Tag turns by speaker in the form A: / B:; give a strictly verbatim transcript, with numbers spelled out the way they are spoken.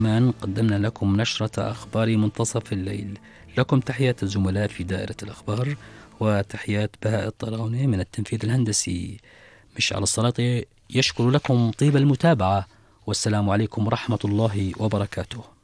A: من قدمنا لكم نشرة أخبار منتصف الليل. لكم تحيات الزملاء في دائرة الأخبار، وتحيات بهاء الطراوني من التنفيذ الهندسي. مشعل السلاطي يشكر لكم طيب المتابعة، والسلام عليكم ورحمة الله وبركاته.